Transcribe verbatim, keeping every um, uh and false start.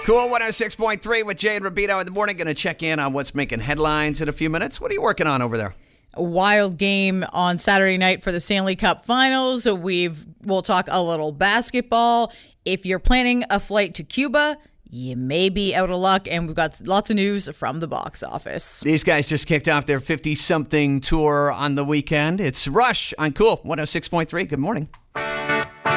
Cool one oh six point three with Jay and Rabino in the morning. Going to check in on what's making headlines in a few minutes. What are you working on over there? A wild game on Saturday night for the Stanley Cup Finals. We've we'll talk a little basketball. If you're planning a flight to Cuba, you may be out of luck, and we've got lots of news from the box office. These guys just kicked off their fifty-something tour on the weekend. It's Rush on Cool one oh six point three. Good morning.